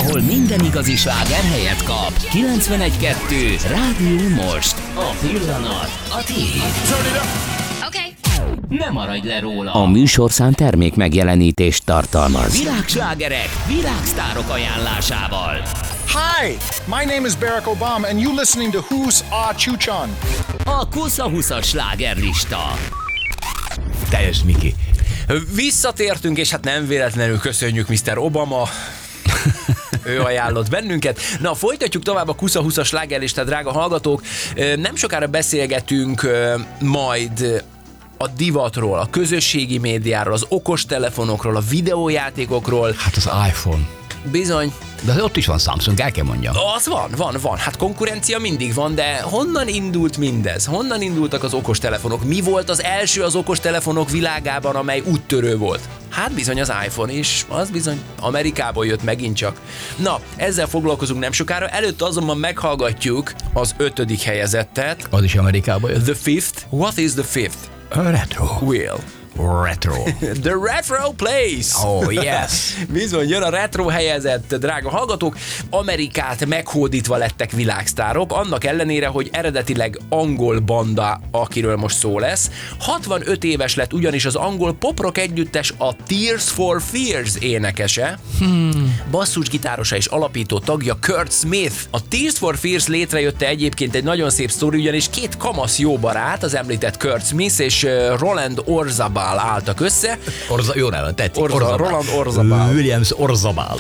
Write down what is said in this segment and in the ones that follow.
ahol minden igazi sláger helyet kap. 91.2 Rádió Most. A pillanat a tiéd. Okay. Ne maradj le róla. A műsorszám termék megjelenítést tartalmaz. Világslágerek, világsztárok ajánlásával. Hi, my name is Barack Obama and you're listening to Who's Chuchan. A Kusza 20-as slágerlista. Teljes Miki. Visszatértünk, és hát nem véletlenül köszönjük Mr. Obama. Ő ajánlott bennünket. Na, folytatjuk tovább a Kusza 20-as slágerlistát, drága hallgatók. Nem sokára beszélgetünk majd a divatról, a közösségi médiáról, az okostelefonokról, a videójátékokról. Hát az iPhone. Bizony. De ott is van Samsung, el kell mondjam. Az van. Hát konkurencia mindig van, de honnan indult mindez? Honnan indultak az okostelefonok? Mi volt az első az okostelefonok világában, amely úttörő volt? Hát bizony az iPhone is, az bizony Amerikából jött megint csak. Na, ezzel foglalkozunk nem sokára, előtt azonban meghallgatjuk az 5. helyezettet. Az is Amerikából jött. The fifth. What is the fifth? A retro. Will. Retro. The Retro Place. Oh, yes. Bizony, jön a retro helyezett, drága hallgatók. Amerikát meghódítva lettek világsztárok, annak ellenére, hogy eredetileg angol banda, akiről most szó lesz. 65 éves lett ugyanis az angol poprock együttes a Tears for Fears énekese. Basszusgitárosa és alapító tagja Kurt Smith. A Tears for Fears létrejötte egyébként egy nagyon szép sztori, ugyanis két kamasz jó barát, az említett Kurt Smith és Roland Orzabal álltak össze. Jó neve, tetszik. Roland Orzabal. Williams Orzabal.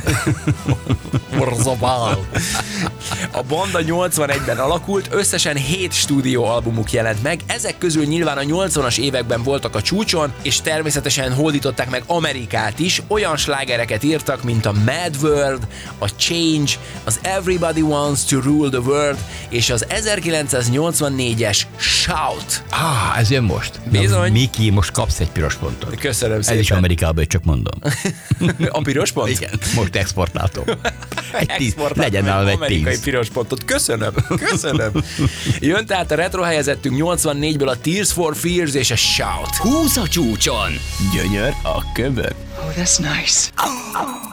Orzabal. A banda 81-ben alakult, összesen 7 stúdióalbumuk jelent meg, ezek közül nyilván a 80-as években voltak a csúcson, és természetesen hódították meg Amerikát is, olyan slágereket írtak, mint a Mad World, a Change, az Everybody Wants to Rule the World, és az 1984-es Shout. Ez jön most. Bizony. Miki, most kapsz egy piros pontot. Köszönöm szépen. Ez is Amerikából, csak mondom. A piros pont? Igen, most exportáltam. Legyen nálam egy amerikai 10. piros pontot. Köszönöm. Jön tehát a retro helyezettünk 84-ből a Tears for Fears és a Shout. 20 a csúcson. Gyönyör a köbör. Oh, that's nice.